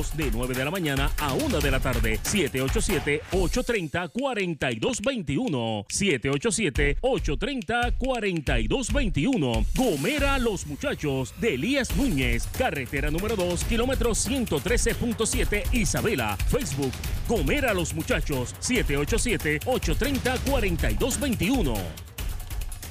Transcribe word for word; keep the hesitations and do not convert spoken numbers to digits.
sábados de nueve de la mañana a una de la tarde. siete ocho siete, ocho tres cero, cuatro dos dos uno. siete ocho siete, ocho tres cero, cuatro dos dos uno. Gomera Los Muchachos de Elías Núñez. Carretera número dos, kilómetro ciento trece punto siete, Isabela. Facebook, Gomera Los Muchachos. siete ocho siete, ocho tres cero, cuatro dos dos uno.